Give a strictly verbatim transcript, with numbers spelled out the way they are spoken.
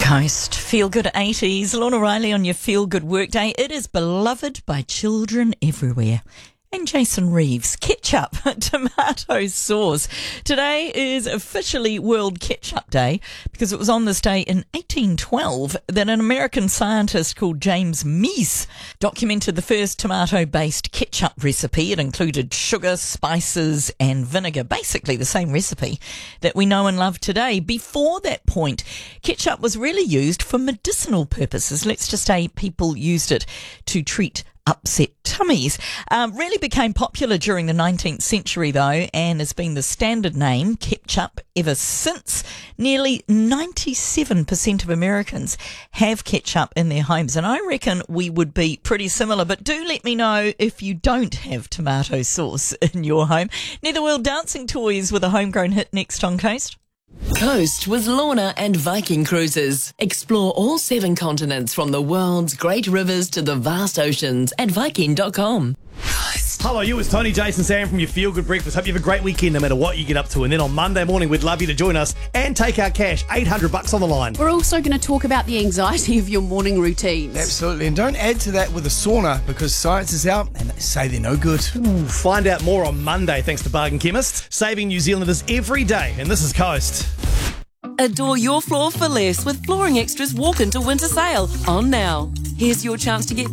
Coast. Feel Good eighties. Lorna Riley on your Feel Good Workday. It is beloved by children everywhere. And Jason Reeves. Ketchup, tomato sauce. Today is officially World Ketchup Day because it was on this day in eighteen twelve that an American scientist called James Meese documented the first tomato-based ketchup recipe. It included sugar, spices and vinegar, basically the same recipe that we know and love today. Before that point, ketchup was really used for medicinal purposes. Let's just say people used it to treat upset tummies. Um, really became popular during the nineteenth century though, and has been the standard name, ketchup, ever since. Nearly ninety-seven percent of Americans have ketchup in their homes, and I reckon we would be pretty similar. But do let me know if you don't have tomato sauce in your home. Netherworld Dancing Toys with a homegrown hit next on Coast. Coast with Lorna and Viking Cruises. Explore all seven continents from the world's great rivers to the vast oceans at Viking dot com. Hello, you. It's Tony, Jason, Sam from your Feel Good Breakfast. Hope you have a great weekend no matter what you get up to. And then on Monday morning, we'd love you to join us and take our cash. eight hundred bucks on the line. We're also going to talk about the anxiety of your morning routines. Absolutely. And don't add to that with a sauna because science is out and they say they're no good. Ooh, find out more on Monday thanks to Bargain Chemist. Saving New Zealanders every day. And this is Coast. Adore your floor for less with Flooring Extras Walk Into Winter Sale on now. Here's your chance to get